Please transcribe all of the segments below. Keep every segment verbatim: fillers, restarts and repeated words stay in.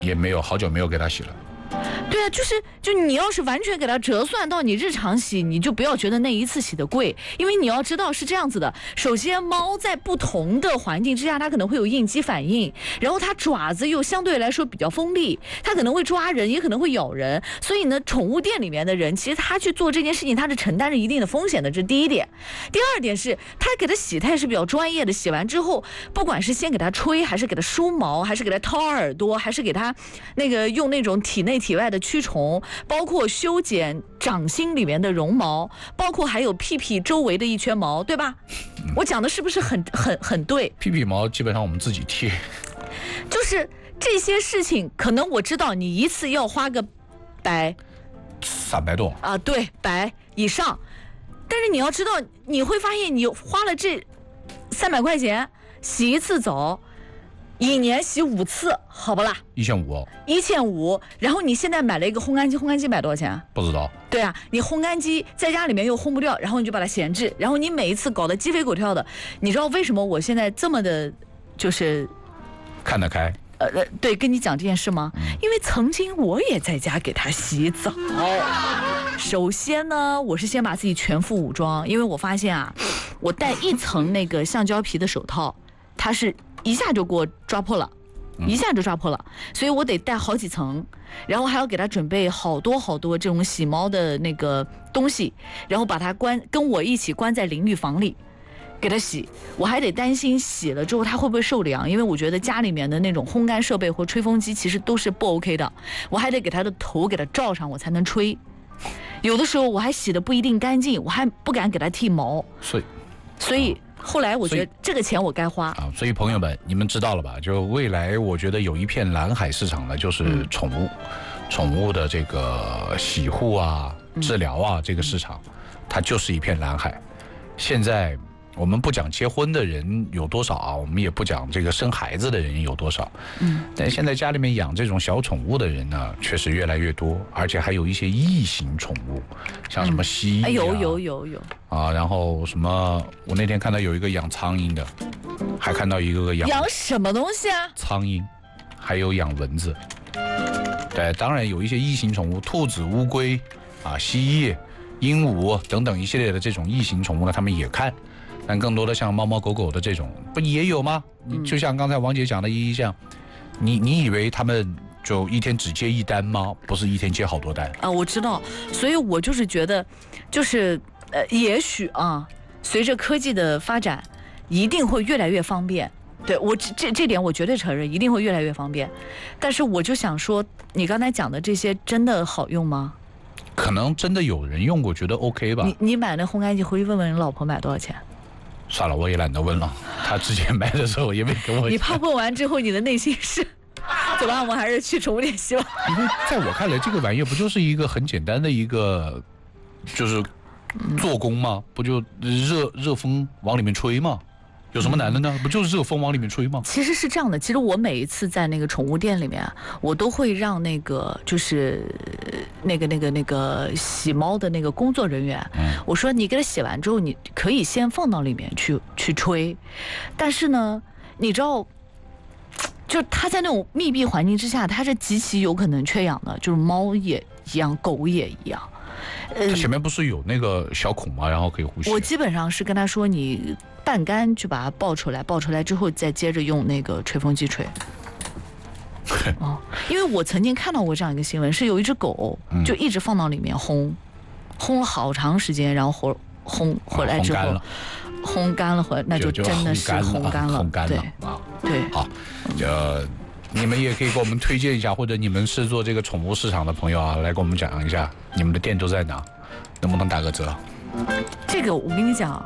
也没有好久没有给它洗了。 对啊，就是就你要是完全给它折算到你日常洗，你就不要觉得那一次洗的贵，因为你要知道是这样子的。首先，猫在不同的环境之下，它可能会有应激反应，然后它爪子又相对来说比较锋利，它可能会抓人，也可能会咬人。所以呢，宠物店里面的人，其实他去做这件事情，他是承担着一定的风险的，这是第一点。第二点是，他给它洗，他也是比较专业的。洗完之后，不管是先给它吹，还是给它梳毛，还是给它掏耳朵，还是给它那个用那种体内体外的驱虫，包括修剪掌心里面的绒毛，包括还有屁屁周围的一圈毛，对吧？嗯、我讲的是不是很很很对？ 屁屁毛基本上我们自己贴， 就是这些事情，可能我知道你一次要花个百三百多啊，对，百以上，但是你要知道，你会发现你花了这三百块钱洗一次澡。一年洗五次，好不啦？ 一千五， 一千五。然后你现在买了一个烘干机，烘干机买多少钱？ 不知道。 对啊，你烘干机在家里面又烘不掉，然后你就把它闲置，然后你每一次搞得鸡飞狗跳的。你知道为什么我现在这么的，就是看得开？ 呃，对，跟你讲这件事吗？嗯、因为曾经我也在家给它洗澡。首先呢，我是先把自己全副武装，因为我发现啊，我戴一层那个橡胶皮的手套，它是。一下就给我抓破了，一下就抓破了，所以我得戴好几层，然后还要给他准备好多好多这种洗猫的那个东西，然后把它关跟我一起关在淋浴房里，给它洗。我还得担心洗了之后它会不会受凉，因为我觉得家里面的那种烘干设备或吹风机其实都是不 OK 的，我还得给它的头给它罩上，我才能吹。有的时候我还洗的不一定干净，我还不敢给它剃毛， 所以， 所以。后来我觉得这个钱我该花啊，所以朋友们，你们知道了吧？就未来我觉得有一片蓝海市场呢，就是宠物，嗯、宠物的这个洗护啊、治疗啊，嗯、这个市场，它就是一片蓝海。现在我们不讲结婚的人有多少啊，我们也不讲这个生孩子的人有多少，嗯，但现在家里面养这种小宠物的人呢，确实越来越多，而且还有一些异形宠物，像什么蜥蜴、啊嗯、 有有有有啊，然后什么，我那天看到有一个养苍蝇的，还看到一个个养养什么东西啊？ 苍蝇，还有养蚊子。对，当然有一些异形宠物，兔子、乌龟啊、蜥蜴、鹦鹉等等一系列的这种异形宠物呢，他们也看。但更多的像猫猫狗狗的这种，不也有吗？嗯、就像刚才王姐讲的一样，你你以为他们就一天只接一单吗？不是一天接好多单啊！我知道，所以我就是觉得，就是呃，也许啊，随着科技的发展，一定会越来越方便。对我这这这点我绝对承认，一定会越来越方便。但是我就想说，你刚才讲的这些真的好用吗？ 可能真的有人用过，觉得 OK 吧。 你你买那烘干机回去问问你老婆买多少钱？ 算了，我也懒得问了。他之前买的时候也没跟我讲。 你怕问完之后你的内心是怎么办？我还是去宠物店洗吧。 因为在我看来，这个玩意不就是一个很简单的一个，就是做工吗？不就热热风往里面吹吗？有什么难的呢？不就是热风往里面吹吗？ 其实是这样的，其实我每一次在那个宠物店里面，我都会让那个就是那个那个那个洗猫的那个工作人员，嗯、我说你给它洗完之后，你可以先放到里面去去吹，但是呢，你知道，就它在那种密闭环境之下，它是极其有可能缺氧的，就是猫也一样，狗也一样。 它前面不是有那个小孔吗？然后可以呼吸。 我基本上是跟他说，你半干就把它抱出来，抱出来之后再接着用那个吹风机吹。哦，因为我曾经看到过这样一个新闻，是有一只狗就一直放到里面烘，烘了好长时间，然后烘烘回来之后，啊、烘干了回来，那就真的是烘干了， 烘干了啊。 对， 好，就。你们也可以给我们推荐一下，或者你们是做这个宠物市场的朋友啊，来给我们讲一下你们的店都在哪，能不能打个折？ 这个我跟你讲，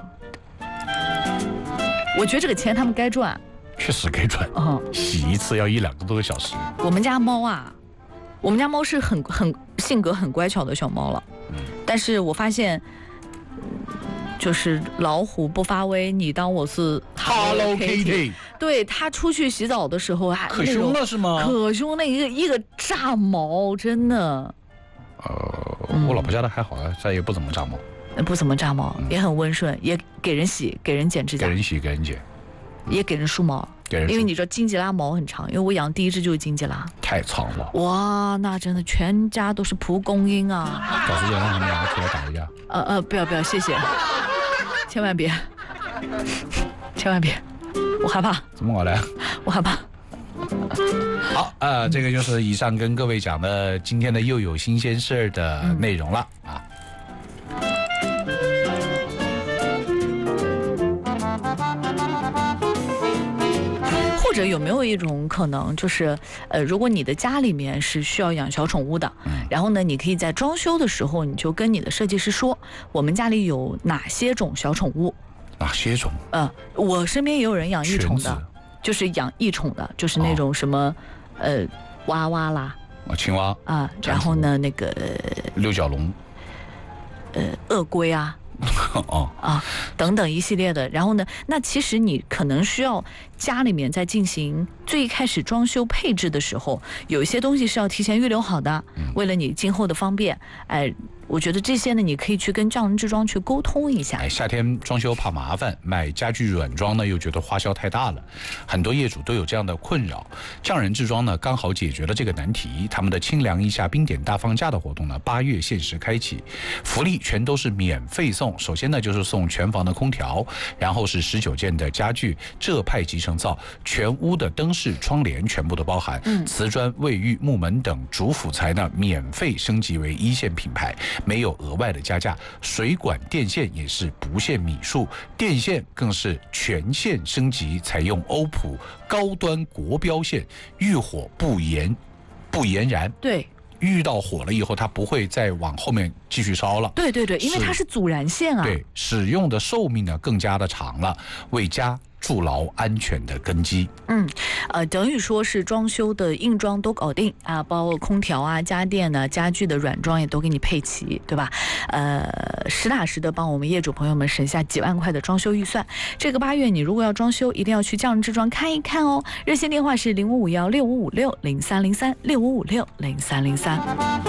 我觉得这个钱他们该赚， 确实该赚。嗯，洗一次要一两个多小时。 我们家猫啊，我们家猫是很很性格很乖巧的小猫了，嗯，但是我发现。就是老虎不发威，你当我是 Hello Kitty。 对，他出去洗澡的时候还可凶了是吗？ 可凶，那一个一个炸毛，真的。 呃，我老婆家的还好啊，她也不怎么炸毛， 不怎么炸毛，嗯、也很温顺，也给人洗，给人剪指甲， 给人洗，给人剪， 也给人梳毛。 给给人因为你知道金吉拉毛很长，因为我养第一只就是金吉拉， 太长了。 哇，那真的全家都是蒲公英啊！ 找时间让他们两个出来打一架。 呃呃，不要不要，谢谢，千万别，千万别，我害怕。 怎么搞的？ 我害怕。 好，呃，这个就是以上跟各位讲的今天的又有新鲜事儿的内容了、嗯、啊。 或者有没有一种可能，就是呃，如果你的家里面是需要养小宠物的，嗯、然后呢，你可以在装修的时候，你就跟你的设计师说，我们家里有哪些种小宠物？ 哪些种？ 呃，我身边也有人养异宠的。就是养异宠的，就是那种什么，哦、呃，蛙蛙啦， 啊，青蛙啊，然后呢，那个六角龙， 呃，鳄龟啊， 哦啊，等等一系列的。然后呢，那其实你可能需要家里面在进行最开始装修配置的时候，有一些东西是要提前预留好的，嗯、为了你今后的方便，哎。我觉得这些呢，你可以去跟匠人制装去沟通一下。 哎，夏天装修怕麻烦，买家具软装呢又觉得花销太大了，很多业主都有这样的困扰。匠人制装呢刚好解决了这个难题，他们的清凉一下冰点大放价的活动呢，八月限时开启，福利全都是免费送。首先呢就是送全房的空调，然后是十九件的家具，浙派集成灶，全屋的灯饰、窗帘全部都包含，嗯、瓷砖、卫浴、木门等主辅材呢免费升级为一线品牌。没有额外的加价，水管电线也是不限米数，电线更是全线升级，采用欧普高端国标线，遇火不延不延燃。 对， 遇到火了以后，它不会再往后面继续烧了。 对对对，因为它是阻燃线啊。 对，使用的寿命呢更加的长了，为家筑牢安全的根基。 嗯，呃，等于说是装修的硬装都搞定啊，包括空调啊、家电呢、家具的软装也都给你配齐，对吧？呃，实打实的帮我们业主朋友们省下几万块的装修预算。这个八月你如果要装修，一定要去匠人制装看一看哦。热线电话是零五五幺六五五六零三零三六五五六零三零三。